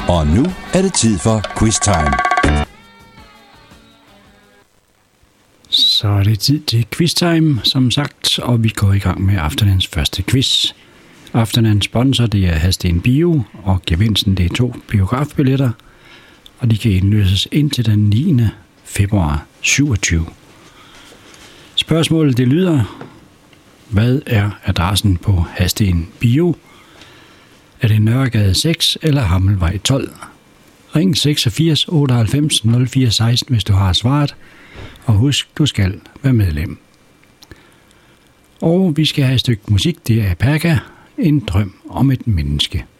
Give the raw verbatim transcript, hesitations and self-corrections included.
Og nu er det tid for quiz time. Så er det tid til quiz time, som sagt, og vi går i gang med aftenens første quiz. Aftenens sponsor, det er Hadsten Bio, og gevinsten, det er to biografbilletter, og de kan indløses indtil den niende februar syvogtyve. Spørgsmålet, det lyder: hvad er adressen på Hadsten Bio? Er det Nørregade seks eller Hammelvej tolv? Ring seksogfirs otteoghalvfems nul fire seksten, hvis du har svaret, og husk, du skal være medlem. Og vi skal have et stykke musik, det er Paga, En drøm om et menneske.